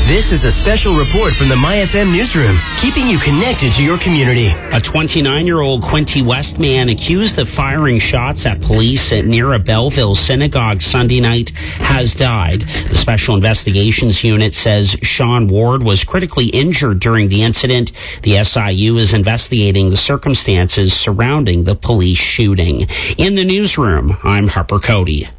This is a special report from the MyFM newsroom, keeping you connected to your community. A 29-year-old Quinte West man accused of firing shots at police near a Belleville synagogue Sunday night has died. The Special Investigations Unit says Sean Ward was critically injured during the incident. The SIU is investigating the circumstances surrounding the police shooting. In the newsroom, I'm Harper Cody.